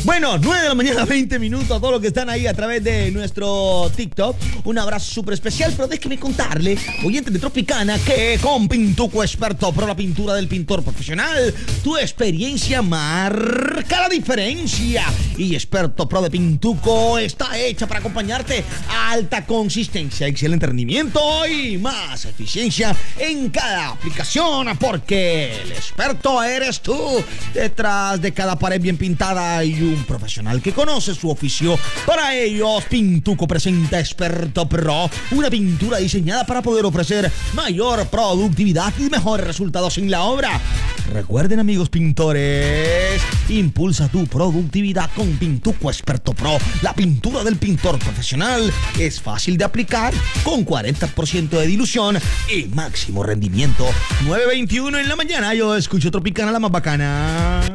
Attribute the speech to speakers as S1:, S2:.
S1: Bueno, 9 de la mañana, 20 minutos, a todos los que están ahí a través de nuestro TikTok. Un abrazo súper especial, pero déjeme contarle, oyentes de Tropicana, que con Pintuco Experto Pro, la pintura del pintor profesional, tu experiencia marca la diferencia. Y Experto Pro de Pintuco está hecha para acompañarte a alta consistencia, excelente rendimiento y más eficiencia en cada aplicación, porque el experto eres tú. Detrás de cada pared bien pintada hay un profesional que conoce su oficio. Para ellos, Pintuco presenta Experto Pro, una pintura diseñada para poder ofrecer mayor productividad y mejores resultados en la obra. Recuerden, amigos pintores, impulsa tu productividad con Pintuco Experto Pro, la pintura del pintor profesional. Es fácil de aplicar, con 40% de dilución y máximo rendimiento. 9:21 en la mañana, yo escucho Tropicana, la más bacana.